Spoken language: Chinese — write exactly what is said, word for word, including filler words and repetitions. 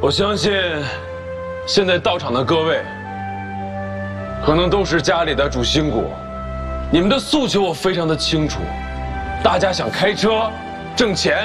我相信，现在到场的各位，可能都是家里的主心骨，你们的诉求我非常的清楚，大家想开车挣钱。